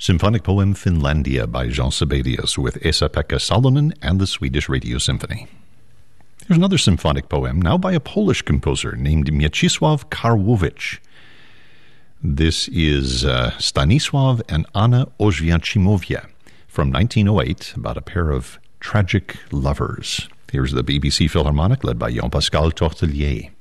Symphonic poem Finlandia by Jean Sibelius with Esa-Pekka Salonen and the Swedish Radio Symphony. Here's another symphonic poem, now by a Polish composer named Mieczysław Karłowicz. This is Stanisław and Anna Oświęcimowie from 1908, about a pair of tragic lovers. Here's the BBC Philharmonic led by Jean-Pascal Tortelier.